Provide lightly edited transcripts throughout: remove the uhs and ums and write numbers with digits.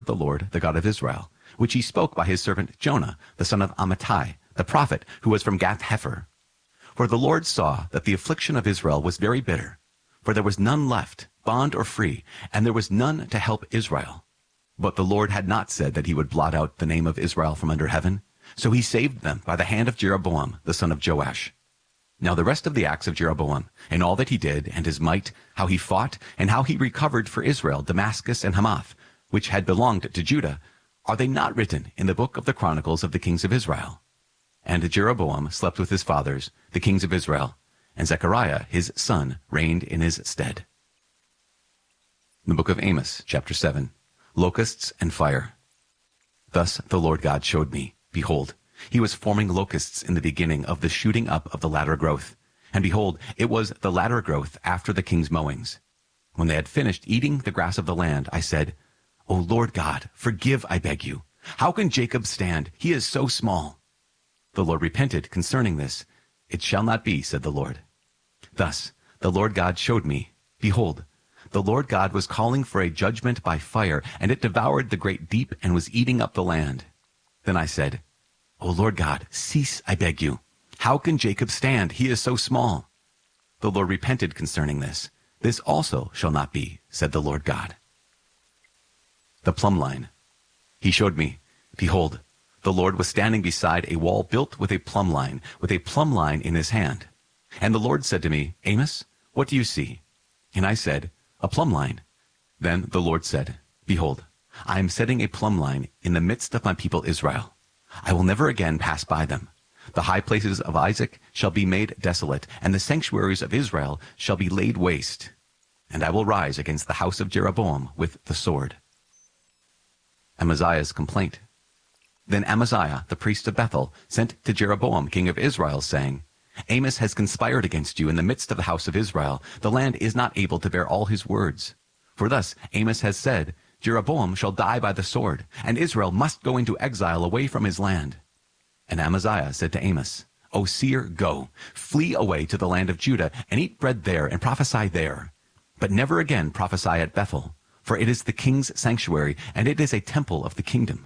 the Lord, the God of Israel, which he spoke by his servant Jonah, the son of Amittai, the prophet, who was from Gath-hepher. For the Lord saw that the affliction of Israel was very bitter, for there was none left, bond or free, and there was none to help Israel. But the Lord had not said that he would blot out the name of Israel from under heaven, so he saved them by the hand of Jeroboam, the son of Joash. Now the rest of the acts of Jeroboam, and all that he did, and his might, how he fought, and how he recovered for Israel Damascus and Hamath, which had belonged to Judah, are they not written in the book of the Chronicles of the kings of Israel? And Jeroboam slept with his fathers, the kings of Israel, and Zechariah his son reigned in his stead. The book of Amos, chapter 7. Locusts and fire. Thus the Lord God showed me, behold, he was forming locusts in the beginning of the shooting up of the latter growth. And behold, it was the latter growth after the king's mowings. When they had finished eating the grass of the land, I said, O Lord God, forgive, I beg you. How can Jacob stand? He is so small. The Lord repented concerning this. It shall not be, said the Lord. Thus the Lord God showed me, behold, the Lord God was calling for a judgment by fire, and it devoured the great deep and was eating up the land. Then I said, O Lord God, cease, I beg you. How can Jacob stand? He is so small. The Lord repented concerning this. This also shall not be, said the Lord God. The plumb line. He showed me, behold, the Lord was standing beside a wall built with a plumb line in his hand. And the Lord said to me, Amos, what do you see? And I said, a plumb line. Then the Lord said, behold, I am setting a plumb line in the midst of my people Israel. I will never again pass by them. The high places of Isaac shall be made desolate, and the sanctuaries of Israel shall be laid waste. And I will rise against the house of Jeroboam with the sword. Amaziah's complaint. Then Amaziah, the priest of Bethel, sent to Jeroboam, king of Israel, saying, Amos has conspired against you in the midst of the house of Israel. The land is not able to bear all his words. For thus Amos has said, Jeroboam shall die by the sword, and Israel must go into exile away from his land. And Amaziah said to Amos, O seer, go, flee away to the land of Judah, and eat bread there, and prophesy there. But never again prophesy at Bethel, for it is the king's sanctuary, and it is a temple of the kingdom.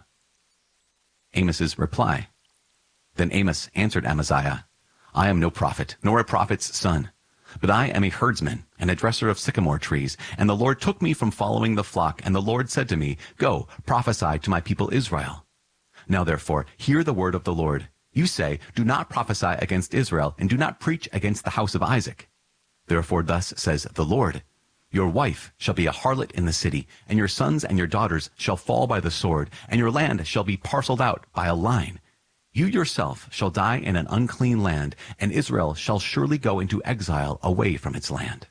Amos's reply. Then Amos answered Amaziah, I am no prophet, nor a prophet's son, but I am a herdsman and a dresser of sycamore trees, and the Lord took me from following the flock, and the Lord said to me, Go, prophesy to my people Israel. Now therefore, hear the word of the Lord. You say, Do not prophesy against Israel, and do not preach against the house of Isaac. Therefore thus says the Lord, Your wife shall be a harlot in the city, and your sons and your daughters shall fall by the sword, and your land shall be parceled out by a line. You yourself shall die in an unclean land, and Israel shall surely go into exile away from its land.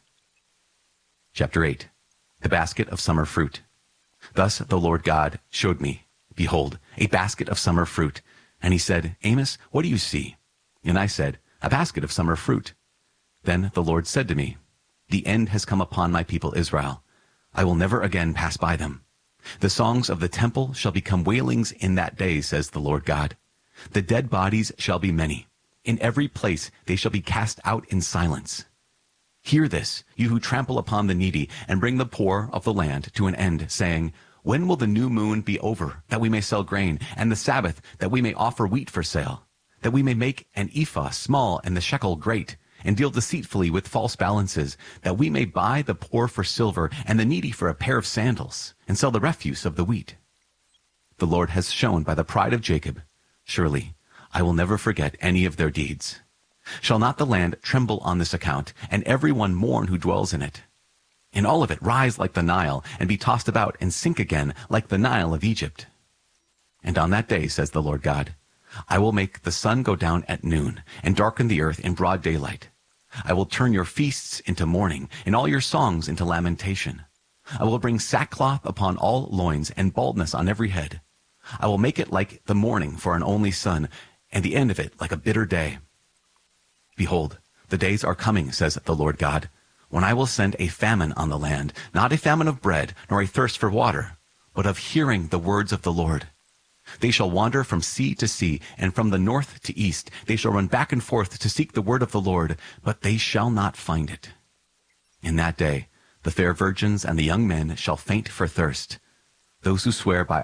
Chapter 8. The basket of summer fruit. Thus the Lord God showed me, behold, a basket of summer fruit. And he said, Amos, what do you see? And I said, a basket of summer fruit. Then the Lord said to me, The end has come upon my people Israel. I will never again pass by them. The songs of the temple shall become wailings in that day, says the Lord God. The dead bodies shall be many. In every place they shall be cast out in silence. Hear this, you who trample upon the needy, and bring the poor of the land to an end, saying, When will the new moon be over, that we may sell grain, and the Sabbath, that we may offer wheat for sale, that we may make an ephah small and the shekel great, and deal deceitfully with false balances, that we may buy the poor for silver, and the needy for a pair of sandals, and sell the refuse of the wheat? The Lord has shown by the pride of Jacob, surely I will never forget any of their deeds. Shall not the land tremble on this account, and every one mourn who dwells in it? In all of it rise like the Nile, and be tossed about, and sink again like the Nile of Egypt. And on that day, says the Lord God, I will make the sun go down at noon, and darken the earth in broad daylight. I will turn your feasts into mourning, and all your songs into lamentation. I will bring sackcloth upon all loins, and baldness on every head. I will make it like the morning for an only son, and the end of it like a bitter day. Behold, the days are coming, says the Lord God, when I will send a famine on the land, not a famine of bread, nor a thirst for water, but of hearing the words of the Lord. They shall wander from sea to sea, and from the north to east. They shall run back and forth to seek the word of the Lord, but they shall not find it. In that day, the fair virgins and the young men shall faint for thirst. Those who swear by